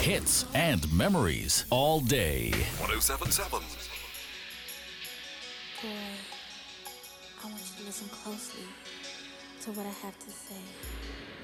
hits and memories all day. 1077. Boy, I want you to listen closely to what I have to say.